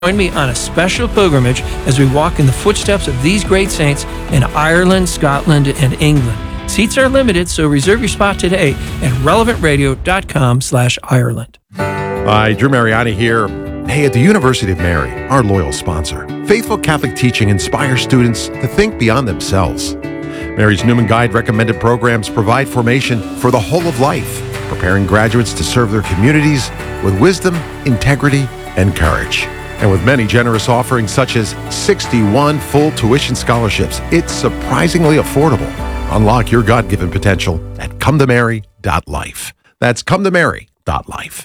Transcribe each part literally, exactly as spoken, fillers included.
Join me on a special pilgrimage as we walk in the footsteps of these great saints in Ireland, Scotland, and England. Seats are limited, so reserve your spot today at relevant radio dot com slash Ireland. Hi, Drew Mariani here. Hey, at the University of Mary, our loyal sponsor, faithful Catholic teaching inspires students to think beyond themselves. Mary's Newman Guide recommended programs provide formation for the whole of life, preparing graduates to serve their communities with wisdom, integrity, and courage. And with many generous offerings such as sixty-one full tuition scholarships, it's surprisingly affordable. Unlock your God-given potential at come to mary dot life. That's come to mary dot life.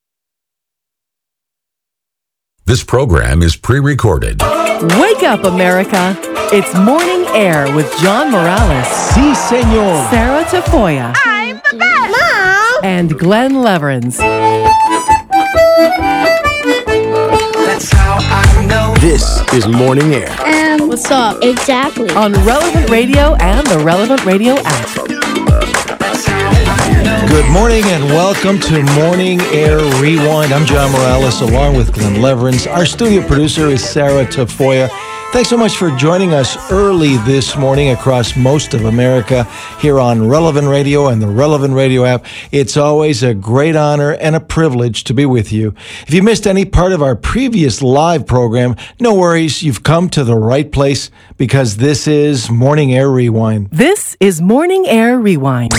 This program is pre-recorded. Wake up, America. It's Morning Air with John Morales. Si, senor. Sarah Tafoya. I'm the best. Mom. And Glenn Leverins. That's how I know. This is Morning Air. Um, what's up? Exactly. On Relevant Radio and the Relevant Radio app. Good morning and welcome to Morning Air Rewind. I'm John Morales along with Glenn Leverins. Our studio producer is Sarah Tafoya. Thanks so much for joining us early this morning across most of America here on Relevant Radio and the Relevant Radio app. It's always a great honor and a privilege to be with you. If you missed any part of our previous live program, no worries. You've come to the right place because this is Morning Air Rewind. This is Morning Air Rewind.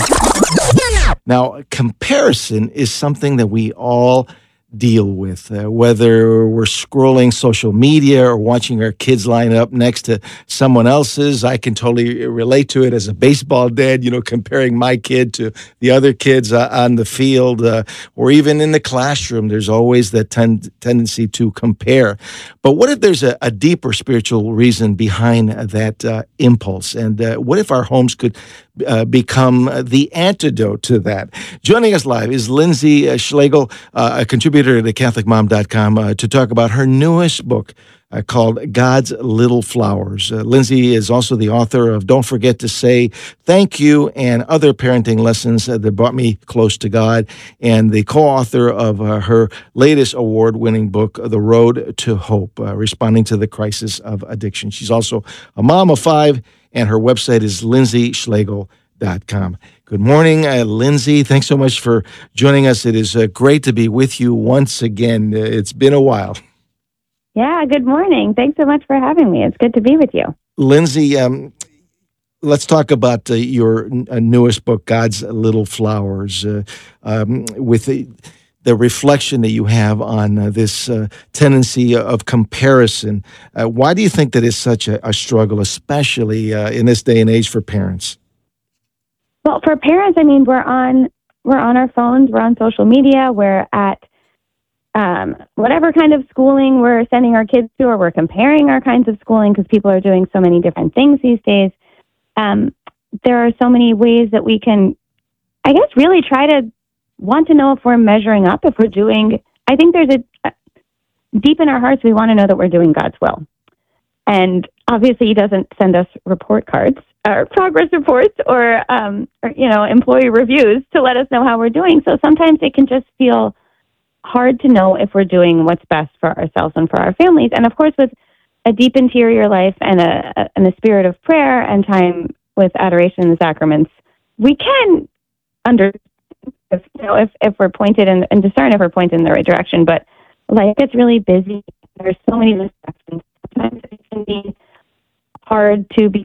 Now, comparison is something that we all deal with, uh, whether we're scrolling social media or watching our kids line up next to someone else's. I can totally relate to it as a baseball dad, you know, comparing my kid to the other kids uh, on the field, uh, or even in the classroom. There's always that ten- tendency to compare. But what if there's a, a deeper spiritual reason behind that uh, impulse? And uh, what if our homes could Uh, become the antidote to that? Joining us live is Lindsay uh, Schlegel, uh, a contributor to Catholic Mom dot com, uh, to talk about her newest book uh, called God's Little Flowers. Uh, Lindsay is also the author of Don't Forget to Say Thank You and Other Parenting Lessons uh, That Brought Me Close to God, and the co-author of uh, her latest award-winning book, The Road to Hope, uh, Responding to the Crisis of Addiction. She's also a mom of five, and her website is lindsay schlegel dot com. Good morning, uh, Lindsay. Thanks so much for joining us. It is uh, great to be with you once again. Uh, it's been a while. Yeah, good morning. Thanks so much for having me. It's good to be with you. Lindsay, um, let's talk about uh, your uh, newest book, God's Little Flowers, uh, um, with the the reflection that you have on uh, this uh, tendency of comparison. Uh, why do you think that is such a, a struggle, especially uh, in this day and age for parents? Well, for parents, I mean, we're on we're on our phones, we're on social media, we're at um, whatever kind of schooling we're sending our kids to, or we're comparing our kinds of schooling because people are doing so many different things these days. Um, there are so many ways that we can, I guess, really try to want to know if we're measuring up, if we're doing, I think there's a, deep in our hearts, we want to know that we're doing God's will. And obviously he doesn't send us report cards or progress reports or, um, or, you know, employee reviews to let us know how we're doing. So sometimes it can just feel hard to know if we're doing what's best for ourselves and for our families. And of course, with a deep interior life and a, a and a spirit of prayer and time with adoration and the sacraments, we can understand If, you know, if, if we're pointed in, and discern if we're pointed in the right direction. But life gets really busy. There's so many distractions. Sometimes it can be hard to be.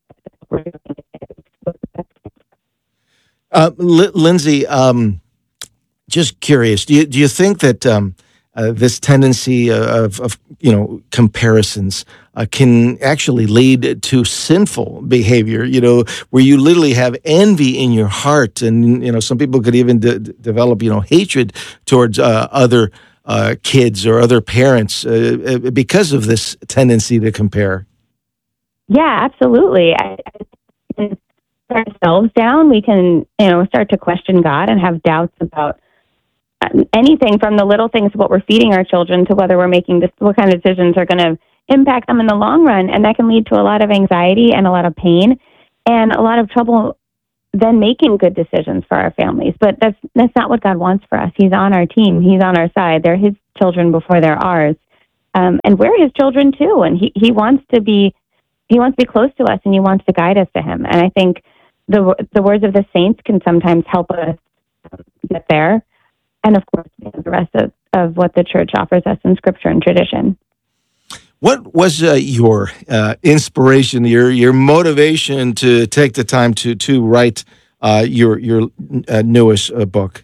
Uh, L- Lindsay, um, just curious, do you, do you think that um, uh, this tendency of, of, you know, comparisons uh, can actually lead to sinful behavior, you know, where you literally have envy in your heart, and, you know, some people could even de- develop, you know, hatred towards uh, other uh, kids or other parents uh, because of this tendency to compare? Yeah, absolutely. I, I can put ourselves down. We can, you know, start to question God and have doubts about anything from the little things, what we're feeding our children, to whether we're making this, what kind of decisions are going to impact them in the long run. And that can lead to a lot of anxiety and a lot of pain and a lot of trouble then making good decisions for our families. But that's that's not what God wants for us. He's on our team. He's on our side. They're his children before they're ours. Um, and we're his children too. And he, he wants to be, he wants to be close to us, and he wants to guide us to him. And I think the, the words of the saints can sometimes help us get there. And of course, you know, the rest of, of what the church offers us in scripture and tradition. What was uh, your uh, inspiration, your your motivation to take the time to to write uh, your your uh, newest uh, book?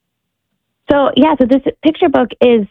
So yeah, so this picture book is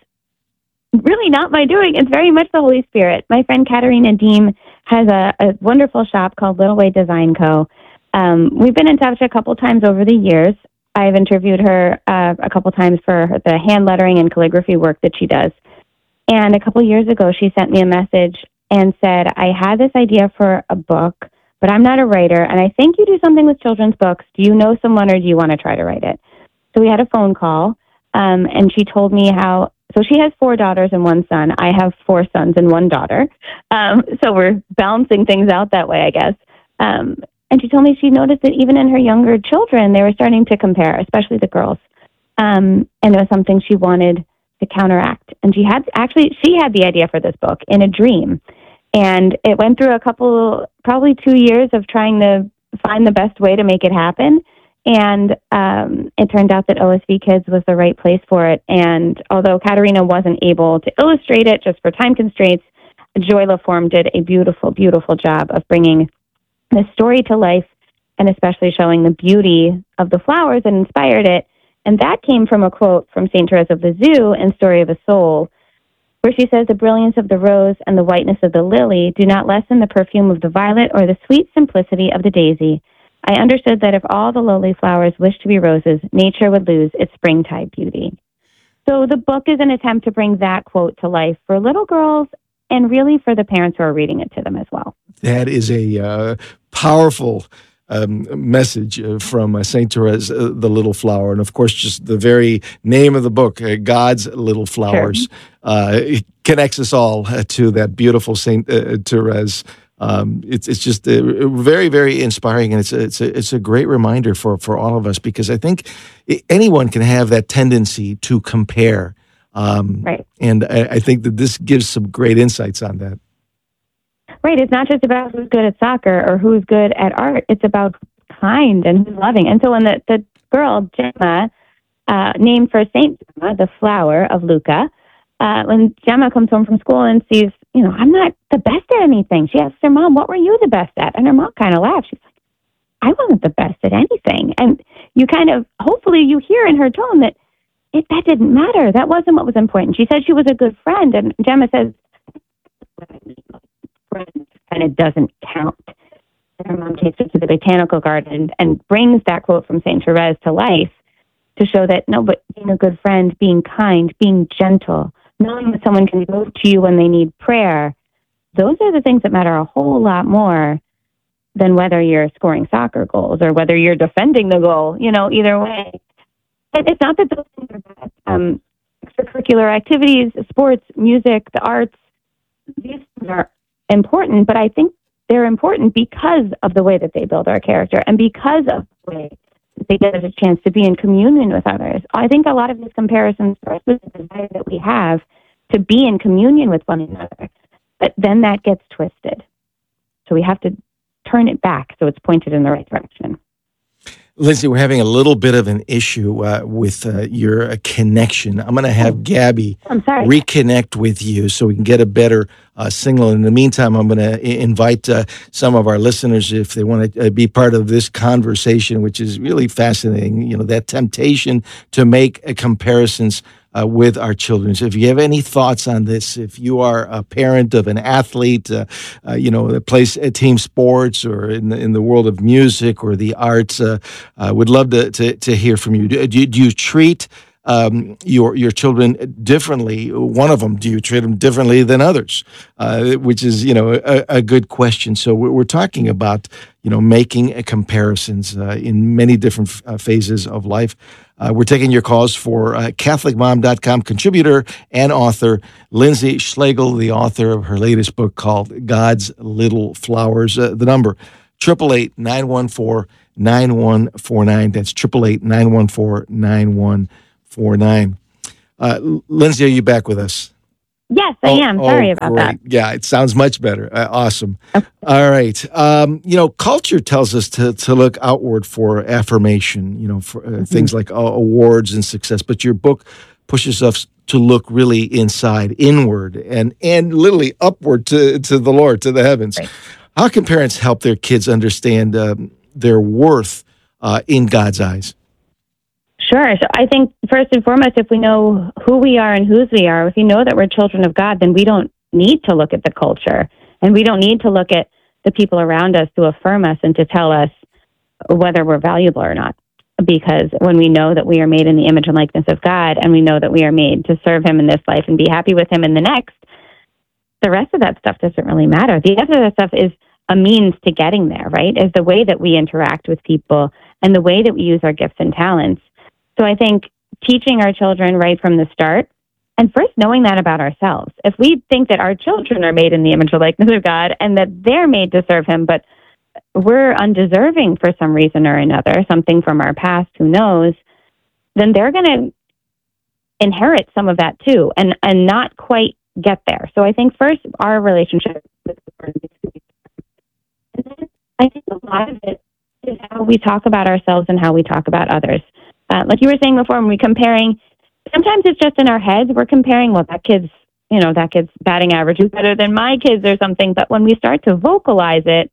really not my doing. It's very much the Holy Spirit. My friend Katerina Deem has a, a wonderful shop called Little Way Design Co. Um, we've been in touch a couple times over the years. I've interviewed her uh, a couple times for her, the hand lettering and calligraphy work that she does. And a couple years ago, she sent me a message and said, I had this idea for a book, but I'm not a writer, and I think you do something with children's books. Do you know someone, or do you want to try to write it? So we had a phone call, um, and she told me how, so she has four daughters and one son. I have four sons and one daughter. Um, so we're balancing things out that way, I guess. Um, and she told me she noticed that even in her younger children, they were starting to compare, especially the girls. Um, and it was something she wanted to counteract. And she had actually, she had the idea for this book in a dream. And it went through a couple, probably two years of trying to find the best way to make it happen. And um, it turned out that O S V Kids was the right place for it. And although Katerina wasn't able to illustrate it just for time constraints, Joy LaForme did a beautiful, beautiful job of bringing the story to life, and especially showing the beauty of the flowers that inspired it. And that came from a quote from Saint Therese of Lisieux in Story of a Soul, where she says, the brilliance of the rose and the whiteness of the lily do not lessen the perfume of the violet or the sweet simplicity of the daisy. I understood that if all the lowly flowers wished to be roses, nature would lose its springtide beauty. So the book is an attempt to bring that quote to life for little girls, and really for the parents who are reading it to them as well. That is a uh, powerful Um, message uh, from uh, Saint Therese, uh, the Little Flower, and of course, just the very name of the book, uh, God's Little Flowers, sure. uh, it connects us all uh, to that beautiful Saint uh, Therese. Um, it's it's just uh, very very inspiring, and it's a, it's a, it's a great reminder for for all of us, because I think anyone can have that tendency to compare, um, right? And I, I think that this gives some great insights on that. Right. It's not just about who's good at soccer or who's good at art. It's about who's kind and who's loving. And so when the, the girl, Gemma, uh, named for Saint Gemma, the flower of Lucca, uh, when Gemma comes home from school and sees, you know, I'm not the best at anything, she asks her mom, what were you the best at? And her mom kind of laughs. She's like, I wasn't the best at anything. And you kind of, hopefully you hear in her tone that it, that didn't matter. That wasn't what was important. She said she was a good friend. And Gemma says, and it doesn't count. And her mom takes her to the botanical garden and brings that quote from Saint Therese to life to show that, no, but being a good friend, being kind, being gentle, knowing that someone can go to you when they need prayer, those are the things that matter a whole lot more than whether you're scoring soccer goals or whether you're defending the goal, you know, either way. And it's not that those things are bad. Um, extracurricular activities, sports, music, the arts, these things are important, but I think they're important because of the way that they build our character and because of the way that they give us a chance to be in communion with others. I think a lot of these comparisons start with the desire that we have to be in communion with one another, but then that gets twisted. So we have to turn it back so it's pointed in the right direction. Lindsay, we're having a little bit of an issue uh, with uh, your uh, connection. I'm going to have Gabby reconnect with you so we can get a better uh, signal. In the meantime, I'm going to invite uh, some of our listeners, if they want to uh, be part of this conversation, which is really fascinating, you know, that temptation to make uh, comparisons Uh, with our children. So if you have any thoughts on this, if you are a parent of an athlete, uh, uh, you know, that plays uh, team sports or in the, in the world of music or the arts, uh, I uh, would love to, to, to hear from you. Do, do, do you treat um, your your children differently? One of them, do you treat them differently than others? Uh, which is, you know, a, a good question. So we're, we're talking about, you know, making uh, comparisons uh, in many different uh, phases of life. Uh, we're taking your calls for uh, Catholic Mom dot com contributor and author Lindsay Schlegel, the author of her latest book called God's Little Flowers. Uh, the number, eight eight eight, nine one four, nine one four nine. That's eight eight eight, nine one four, nine one four nine. Uh, Lindsay, are you back with us? Yes, I Oh, am. Sorry oh, about great. that. Yeah, it sounds much better. Uh, awesome. All right. Um, you know, culture tells us to to look outward for affirmation, you know, for uh, Mm-hmm. things like uh, awards and success. But your book pushes us to look really inside, inward, and and literally upward to to the Lord, to the heavens. Right. How can parents help their kids understand um, their worth uh, in God's eyes? Sure. So I think first and foremost, if we know who we are and whose we are, if we know that we're children of God, then we don't need to look at the culture, and we don't need to look at the people around us to affirm us and to tell us whether we're valuable or not. Because when we know that we are made in the image and likeness of God, and we know that we are made to serve Him in this life and be happy with Him in the next, the rest of that stuff doesn't really matter. The rest of that stuff is a means to getting there, right? Is the way that we interact with people and the way that we use our gifts and talents. So I think teaching our children right from the start, and first knowing that about ourselves. If we think that our children are made in the image and likeness of God and that they're made to serve Him, but we're undeserving for some reason or another, something from our past, who knows, then they're going to inherit some of that too, and, and not quite get there. So I think first, our relationship with the Lord needs to be. And then I think a lot of it is how we talk about ourselves and how we talk about others. Uh, like you were saying before, when we're comparing, sometimes it's just in our heads. We're comparing, well, that kid's, you know, that kid's batting average is better than my kid's or something. But when we start to vocalize it,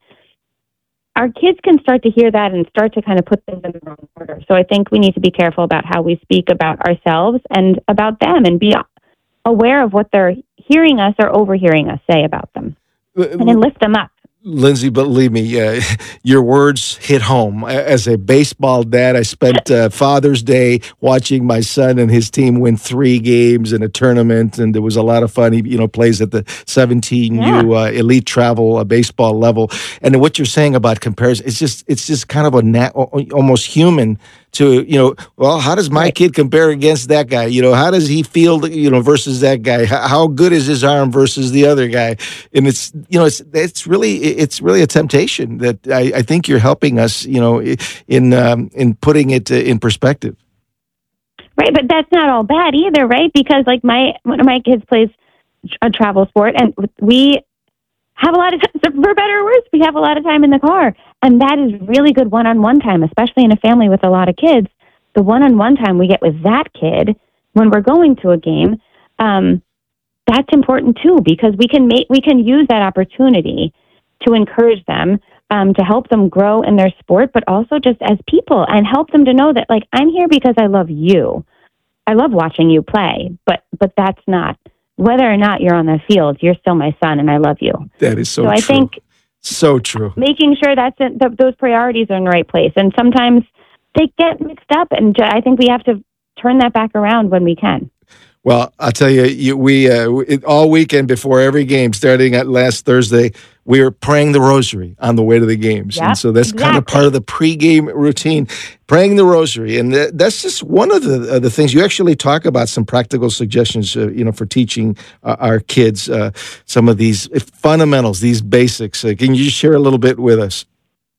our kids can start to hear that and start to kind of put things in the wrong order. So I think we need to be careful about how we speak about ourselves and about them, and be aware of what they're hearing us or overhearing us say about them, and then lift them up. Lindsay, believe me, uh, your words hit home. As a baseball dad, I spent uh, Father's Day watching my son and his team win three games in a tournament, and there was a lot of fun. He, you know, plays at the seventeen U Yeah. uh, elite travel uh, baseball level. And what you're saying about comparison, it's just it's just kind of a nat- almost human to, you know, well, how does my Right. kid compare against that guy? You know, how does he feel, you know, versus that guy? How, how good is his arm versus the other guy? And it's, you know, it's it's really it's really a temptation that I, I think you're helping us, you know, in um, in putting it in perspective. Right, but that's not all bad either, right? Because like my one of my kids plays a travel sport, and we have a lot of time, for better or worse, we have a lot of time in the car, and that is really good one-on-one time, especially in a family with a lot of kids. The one-on-one time we get with that kid when we're going to a game, um, that's important too, because we can make we can use that opportunity to encourage them, um, to help them grow in their sport, but also just as people, and help them to know that, like, I'm here because I love you. I love watching you play, but but that's not, whether or not you're on the field, you're still my son, and I love you. That is so, So true. I think so true. making sure that's in, th- those priorities are in the right place, and sometimes they get mixed up, and j- I think we have to turn that back around when we can. Well, I'll tell you, you we uh, it, all weekend before every game, starting at last Thursday, we were praying the rosary on the way to the games. And Yep, so that's kind of exactly. part of the pregame routine, praying the rosary. And th- that's just one of the uh, the things. You actually talk about some practical suggestions, uh, you know, for teaching uh, our kids uh, some of these fundamentals, these basics. Uh, can you just share a little bit with us?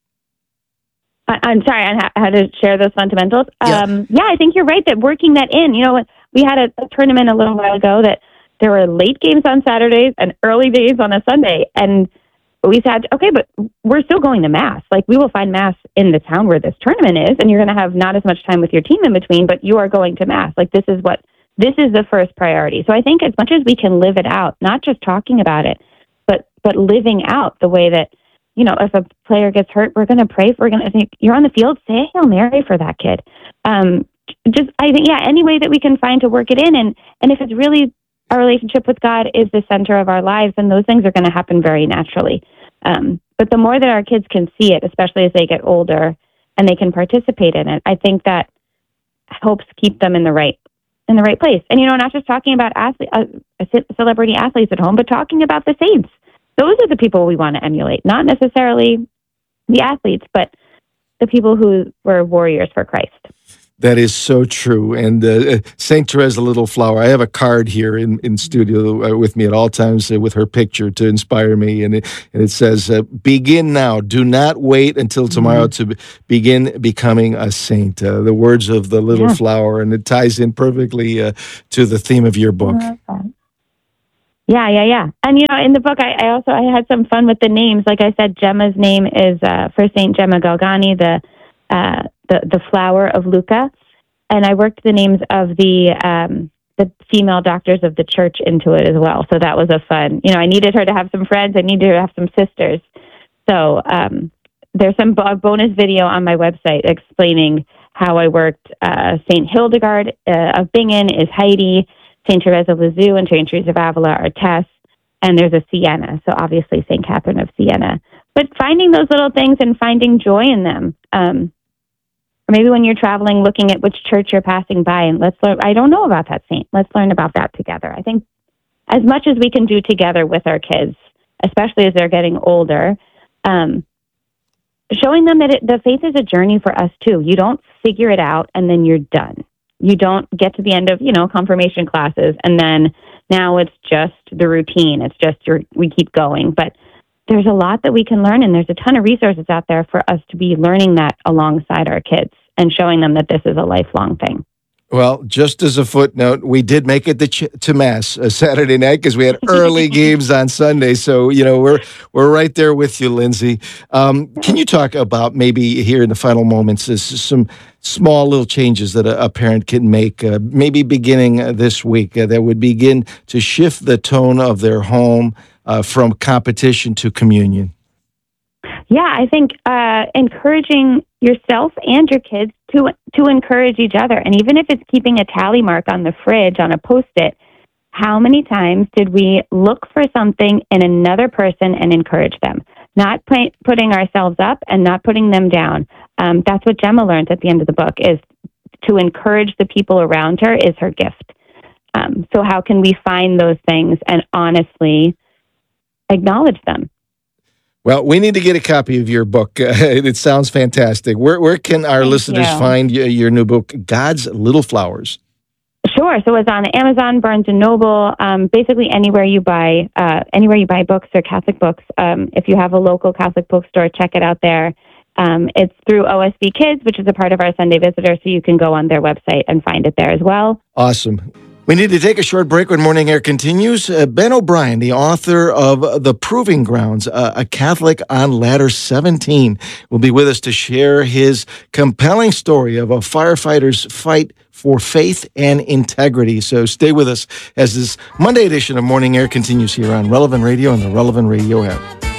I, I'm sorry, I ha- had to share those fundamentals. Yeah. Um, yeah, I think you're right that working that in, you know, we had a, a tournament a little while ago that there were late games on Saturdays and early days on a Sunday. And we said, okay, but we're still going to mass. Like, we will find mass in the town where this tournament is, and you're going to have not as much time with your team in between, but you are going to mass. Like, this is what, this is the first priority. So I think as much as we can live it out, not just talking about it, but, but living out the way that, you know, if a player gets hurt, we're going to pray. We're going to, if you're on the field, say a Hail Mary for that kid. Um, just, I think, yeah, any way that we can find to work it in. And, and if it's really our relationship with God is the center of our lives, then those things are going to happen very naturally. Um, but the more that our kids can see it, especially as they get older and they can participate in it, I think that helps keep them in the right, in the right place. And, you know, not just talking about athlete, uh, celebrity athletes at home, but talking about the saints. Those are the people we want to emulate, not necessarily the athletes, but the people who were warriors for Christ. That is so true. And uh, Saint Therese, the Little Flower, I have a card here in, in studio uh, with me at all times uh, with her picture to inspire me. And it, and it says, uh, begin now. Do not wait until tomorrow mm-hmm. to be, begin becoming a saint. Uh, the words of the Little yeah. Flower. And it ties in perfectly uh, to the theme of your book. Yeah, yeah, yeah. And, you know, in the book, I, I also I had some fun with the names. Like I said, Gemma's name is uh, for Saint Gemma Galgani, the, uh, the the flower of Lucca. And I worked the names of the um, the female doctors of the church into it as well. So that was a fun, you know, I needed her to have some friends. I needed her to have some sisters. So um, there's some bo- bonus video on my website explaining how I worked. Uh, Saint Hildegard uh, of Bingen is Heidi. Saint Teresa of Lisieux and Saint Teresa of Avila are Tess. And there's a Sienna. So obviously Saint Catherine of Siena. But finding those little things and finding joy in them. Um, or maybe when you're traveling, looking at which church you're passing by and let's learn, I don't know about that saint. Let's learn about that together. I think as much as we can do together with our kids, especially as they're getting older, um, showing them that it, the faith is a journey for us too. You don't figure it out and then you're done. You don't get to the end of, you know, confirmation classes and then now it's just the routine. It's just your, we keep going. But there's a lot that we can learn and there's a ton of resources out there for us to be learning that alongside our kids and showing them that this is a lifelong thing. Well, just as a footnote, we did make it to, ch- to Mass uh, Saturday night because we had early games on Sunday. So, you know, we're we're right there with you, Lindsay. Um, can you talk about maybe here in the final moments is some small little changes that a, a parent can make, uh, maybe beginning uh, this week, uh, that would begin to shift the tone of their home uh, from competition to communion? Yeah, I think uh, encouraging yourself and your kids to to encourage each other. And even if it's keeping a tally mark on the fridge on a Post-it, how many times did we look for something in another person and encourage them? Not p- putting ourselves up and not putting them down. Um, that's what Gemma learned at the end of the book, is to encourage the people around her is her gift. Um, so how can we find those things and honestly acknowledge them? Well, we need to get a copy of your book. Uh, it sounds fantastic. Where where can our Thank listeners you. find y- your new book, God's Little Flowers? Sure. So it's on Amazon, Barnes and Noble, um, basically anywhere you buy uh, anywhere you buy books or Catholic books. Um, if you have a local Catholic bookstore, check it out there. Um, it's through O S B Kids, which is a part of our Sunday Visitor, so you can go on their website and find it there as well. Awesome. We need to take a short break when Morning Air continues. Uh, Ben O'Brien, the author of The Proving Grounds, uh, A Catholic on Ladder seventeen, will be with us to share his compelling story of a firefighter's fight for faith and integrity. So stay with us as this Monday edition of Morning Air continues here on Relevant Radio and the Relevant Radio app.